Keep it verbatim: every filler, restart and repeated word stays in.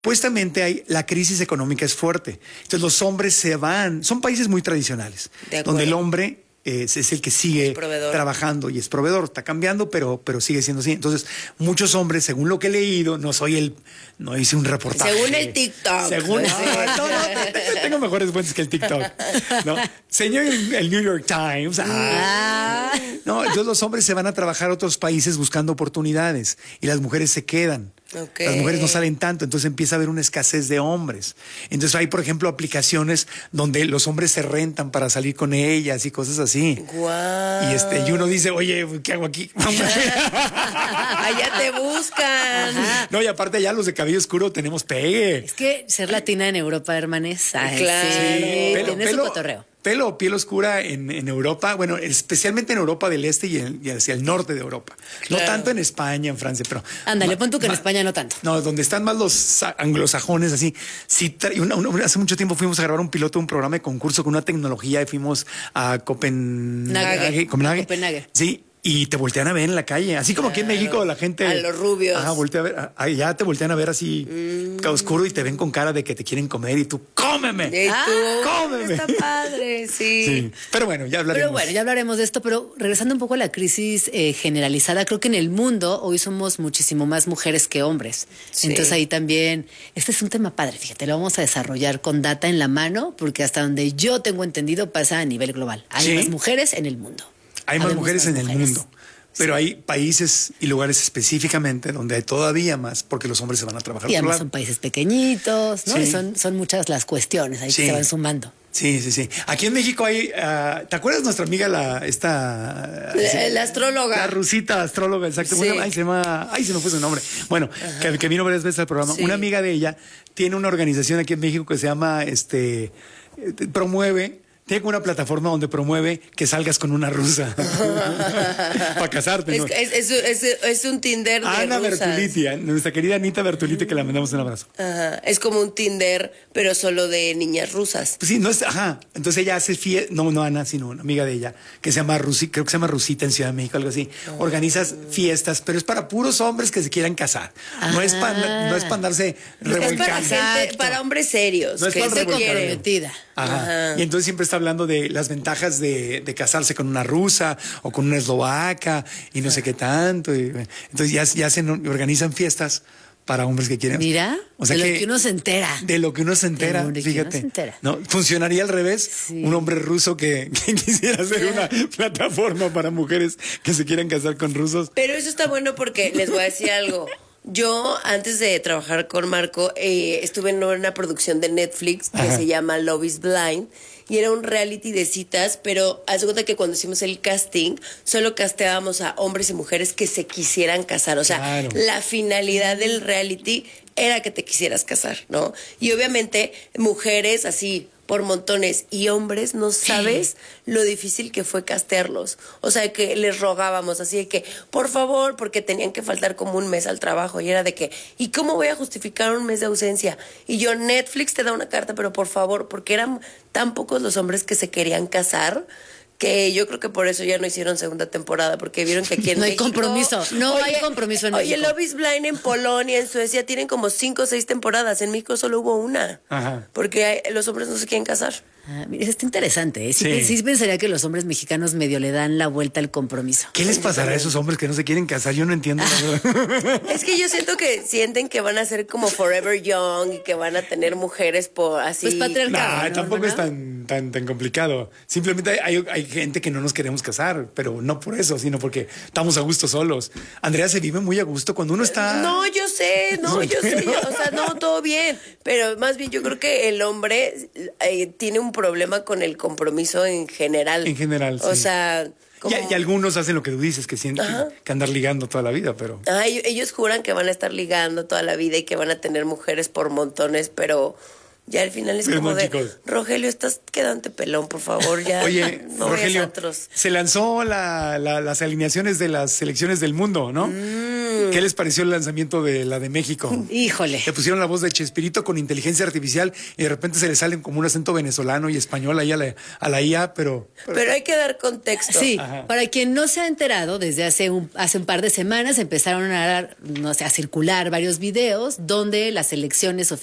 Supuestamente hay, la crisis económica es fuerte. Entonces los hombres se van, son países muy tradicionales, donde el hombre eh, es el que sigue trabajando y es proveedor. Está cambiando, pero, pero sigue siendo así. Entonces muchos hombres, según lo que he leído, no soy el, no hice un reportaje. Según el TikTok. Según, sí. no, no, no, tengo mejores fuentes que el TikTok. ¿No? Señor, el, el New York Times. Ah. No, entonces los hombres se van a trabajar a otros países buscando oportunidades y las mujeres se quedan. Okay. Las mujeres no salen tanto, entonces empieza a haber una escasez de hombres. Entonces hay, por ejemplo, aplicaciones donde los hombres se rentan para salir con ellas y cosas así. Wow. Y este, y uno dice, oye, ¿qué hago aquí? Allá te buscan. No, y aparte allá los de cabello oscuro tenemos pegue. Es que ser latina en Europa, hermanes, ay, claro. Sí, pelo, tiene pelo, su cotorreo. Pelo o piel oscura en, en Europa, bueno, especialmente en Europa del Este y, en, y hacia el norte de Europa. Claro. No tanto en España, en Francia, pero... Ándale, pon tú que en España no tanto. No, donde están más los anglosajones, así. Sí, una, una, hace mucho tiempo fuimos a grabar un piloto de un programa de concurso con una tecnología y fuimos a Copenhague. Copenhague. Copenhague. Sí. Y te voltean a ver en la calle, así como aquí en México la gente... A los rubios. Ajá, voltea a ver, allá te voltean a ver así, mm. oscuro, y te ven con cara de que te quieren comer y tú, ¡cómeme! ¿Y tú? Ah, ¡cómeme! Está padre, sí. sí. Pero bueno, ya hablaremos. Pero bueno, ya hablaremos de esto, pero regresando un poco a la crisis eh, generalizada, creo que en el mundo hoy somos muchísimo más mujeres que hombres. Sí. Entonces ahí también, este es un tema padre, fíjate, lo vamos a desarrollar con data en la mano, porque hasta donde yo tengo entendido pasa a nivel global. Hay ¿Sí? más mujeres en el mundo. Hay más mujeres en el mundo. Pero sí. hay países y lugares específicamente donde hay todavía más, porque los hombres se van a trabajar. Y además son países pequeñitos, ¿no? Sí. Y son, son muchas las cuestiones ahí sí. que se van sumando. Sí, sí, sí. Aquí en México hay, uh, ¿te acuerdas nuestra amiga la esta la, la astróloga? La rusita astróloga, exacto. Sí. Una, ay, se llama, ay, se me fue su nombre. Bueno, que, que vino varias veces al programa. Sí. Una amiga de ella tiene una organización aquí en México que se llama, este, promueve. Tiene una plataforma donde promueve que salgas con una rusa para casarte. ¿No? Es, es, es, es, es un Tinder de Ana rusas. Bertoliti, nuestra querida Anita Bertoliti, que la mandamos un abrazo. Ajá. Es como un Tinder, pero solo de niñas rusas. Pues sí, no es, ajá. Entonces ella hace fiestas, no, no Ana, sino una amiga de ella, que se llama Rusi, creo que se llama Rusita en Ciudad de México, algo así. Oh. Organizas fiestas, pero es para puros hombres que se quieran casar. Ah. No es para no es para andarse revolcando. Es para gente, para hombres serios, no es que para se comprometida. Ajá. Ajá. Y entonces siempre está hablando de las ventajas de, de casarse con una rusa o con una eslovaca y no sé qué tanto. Y, entonces ya, ya se organizan fiestas para hombres que quieren. Mira, o sea de que, lo que uno se entera. De lo que uno se entera, de fíjate. Uno se entera. ¿No? Funcionaría al revés. Sí. Un hombre ruso que, que quisiera hacer una plataforma para mujeres que se quieran casar con rusos. Pero eso está bueno porque les voy a decir algo. Yo, antes de trabajar con Marco, eh, estuve en una producción de Netflix que Ajá. se llama Love is Blind. Y era un reality de citas, pero haz de cuenta que cuando hicimos el casting, solo casteábamos a hombres y mujeres que se quisieran casar. O sea, claro. la finalidad del reality era que te quisieras casar, ¿no? Y obviamente, mujeres así por montones y hombres, no sabes lo difícil que fue castearlos. O sea, que les rogábamos así de que, por favor, porque tenían que faltar como un mes al trabajo. Y era de que, ¿y cómo voy a justificar un mes de ausencia? Y yo, Netflix te da una carta, pero por favor, porque eran tan pocos los hombres que se querían casar, que yo creo que por eso ya no hicieron segunda temporada, porque vieron que aquí en no México... hay compromiso, no oye, hay compromiso en oye, México. Oye, Love is Blind en Polonia, en Suecia, tienen como cinco o seis temporadas. En México solo hubo una. Ajá. Porque hay, los hombres no se quieren casar. Ah, mira, está interesante, ¿eh? Sí, sí. sí pensaría que los hombres mexicanos medio le dan la vuelta al compromiso. ¿Qué les pasará a esos hombres que no se quieren casar? Yo no entiendo. Es que yo siento que sienten que van a ser como forever young y que van a tener mujeres por así... Pues patriarcado. No, ¿no? tampoco ¿no? es tan, tan, tan complicado. Simplemente hay, hay gente que no nos queremos casar, pero no por eso, sino porque estamos a gusto solos. Andrea se vive muy a gusto cuando uno está... No, yo sé, no, yo sé. Yo, o sea, no, todo bien. Pero más bien yo creo que el hombre eh, tiene un problema con el compromiso en general. En general, sí. O sea... Como... Y, y algunos hacen lo que tú dices, que sienten Ajá. que andar ligando toda la vida, pero... Ah, ellos juran que van a estar ligando toda la vida y que van a tener mujeres por montones, pero... Ya al final es pero como no, de, chicos. Rogelio, estás quedándote pelón, por favor, ya. Oye, no Rogelio, se lanzó la, la, las alineaciones de las selecciones del mundo, ¿no? Mm. ¿Qué les pareció el lanzamiento de la de México? Híjole. Le pusieron la voz de Chespirito con inteligencia artificial y de repente se le salen como un acento venezolano y español ahí a la, a la I A, pero... Pero, pero hay que dar contexto. Sí, Ajá. para quien no se ha enterado, desde hace un, hace un par de semanas empezaron a, no sé, a circular varios videos donde las elecciones